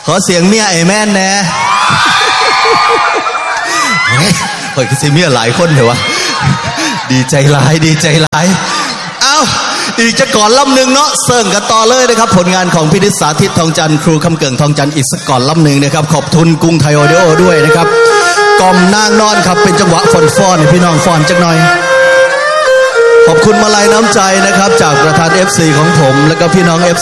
ขอเสียงเมียไอ้แม่นแน่เฮ้ยคือสิเมียหลายคนเลยวะดีใจหลายเอ้าอีกจะก่อนลำหนึ่งเนาะเสิ่งกันต่อเลยนะครับผลงานของพินิจสาธิตทองจันทร์ครูคำเกิ่งทองจันทร์อีกสักก่อนลำหนึ่งนะครับขอบทุนกรุงไทยออดิโอด้วยนะครับกล่อมนางนอนครับเป็นจังหวะฟ้อนพี่น้องฟ้อนจักหน่อยขอบคุณมาลัยน้ำใจนะครับจากประธาน FC ของผมและก็พี่น้อง FC